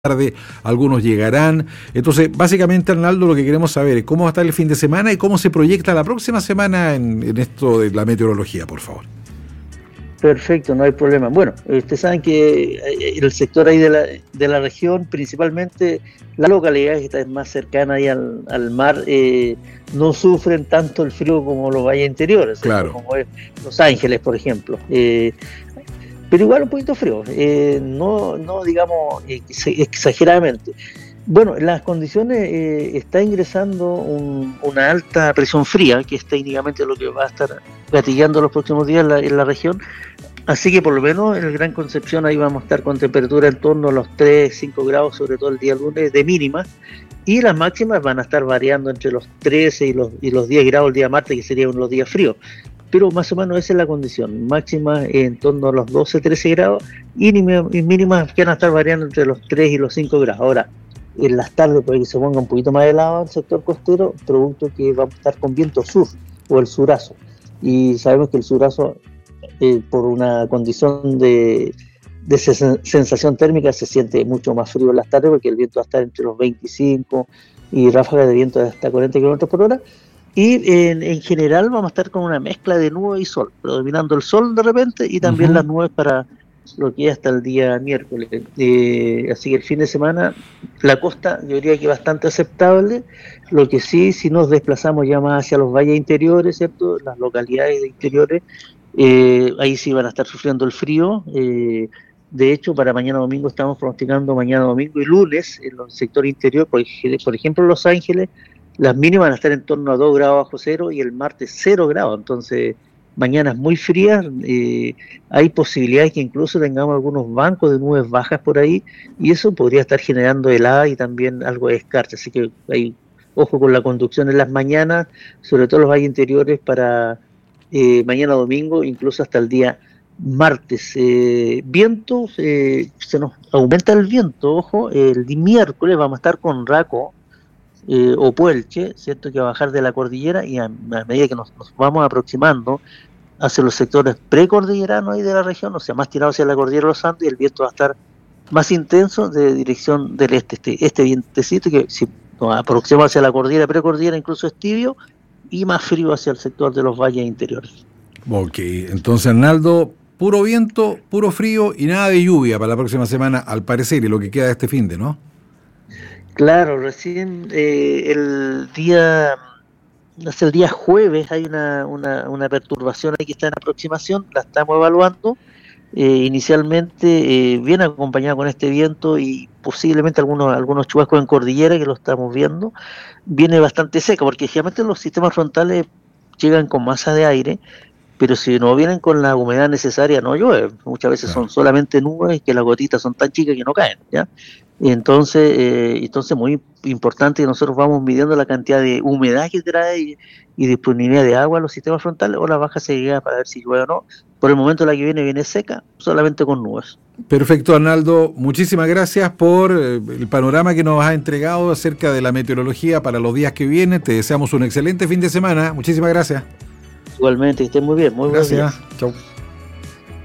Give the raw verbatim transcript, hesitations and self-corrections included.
tarde, algunos llegarán. Entonces, básicamente, Arnaldo, lo que queremos saber es cómo va a estar el fin de semana y cómo se proyecta la próxima semana en, en esto de la meteorología, por favor. Perfecto, no hay problema. Bueno, ustedes saben que el sector ahí de la, de la región, principalmente las localidades que están más cercanas ahí al, al mar, eh, no sufren tanto el frío como los valles interiores, claro. como es Los Ángeles, por ejemplo. Eh, pero igual un poquito frío, eh, no, no digamos exageradamente. Bueno, las condiciones, eh, está ingresando un, una alta presión fría, que es técnicamente lo que va a estar gatillando los próximos días en la, en la región, así que por lo menos en el Gran Concepción ahí vamos a estar con temperatura en torno a los tres, cinco grados, sobre todo el día lunes, de mínima, y las máximas van a estar variando entre los trece y los, y los diez grados el día martes, que serían los días fríos. Pero más o menos esa es la condición, máxima en torno a los doce, trece grados y mínimas que van a estar variando entre los tres y los cinco grados. Ahora, en las tardes puede que se ponga un poquito más helado el sector costero, producto que va a estar con viento sur o el surazo. Y sabemos que el surazo, eh, por una condición de, de sensación térmica, se siente mucho más frío en las tardes porque el viento va a estar entre los veinticinco y ráfagas de viento de hasta cuarenta kilómetros por hora. Y en, en general vamos a estar con una mezcla de nubes y sol, predominando el sol de repente y también uh-huh. las nubes para lo que es hasta el día miércoles. Eh, así que el fin de semana la costa yo diría que bastante aceptable. Lo que sí, si nos desplazamos ya más hacia los valles interiores, ¿cierto? Las localidades de interiores, eh, ahí sí van a estar sufriendo el frío. Eh, de hecho, para mañana domingo estamos pronosticando mañana domingo y lunes en el sector interior, por, por ejemplo, Los Ángeles, las mínimas van a estar en torno a dos grados bajo cero y el martes cero grados, entonces mañana es muy fría, eh, hay posibilidades que incluso tengamos algunos bancos de nubes bajas por ahí y eso podría estar generando helada y también algo de escarcha, así que hay ojo con la conducción en las mañanas, sobre todo los valles interiores para eh, mañana domingo, incluso hasta el día martes. Eh, viento, eh, se nos aumenta el viento, ojo, el miércoles vamos a estar con Raco, Eh, o Puelche, ¿cierto? Que va a bajar de la cordillera y a, a medida que nos, nos vamos aproximando hacia los sectores precordilleranos ahí de la región, o sea, más tirado hacia la cordillera de los Andes, el viento va a estar más intenso de dirección del este, este, este vientecito que si nos aproximamos hacia la cordillera precordillera incluso es tibio y más frío hacia el sector de los valles interiores. Ok, entonces Arnaldo, puro viento, puro frío y nada de lluvia para la próxima semana al parecer y lo que queda de este finde, ¿no? Claro, recién eh, el día, hasta el día jueves hay una, una, una perturbación ahí que está en aproximación, la estamos evaluando, eh, inicialmente eh, viene acompañada con este viento y posiblemente algunos, algunos chubascos en cordillera que lo estamos viendo, viene bastante seca porque generalmente los sistemas frontales llegan con masa de aire, pero si no vienen con la humedad necesaria no llueve, muchas veces son solamente nubes que las gotitas son tan chicas que no caen, ¿ya? Y entonces, eh, entonces muy importante que nosotros vamos midiendo la cantidad de humedad que trae y, y disponibilidad de agua a los sistemas frontales o la baja sequedad para ver si llueve o no. Por el momento la que viene viene seca, solamente con nubes. Perfecto, Arnaldo. Muchísimas gracias por el panorama que nos has entregado acerca de la meteorología para los días que vienen. Te deseamos un excelente fin de semana. Muchísimas gracias. Igualmente, que estén muy bien. Muy gracias. Chau.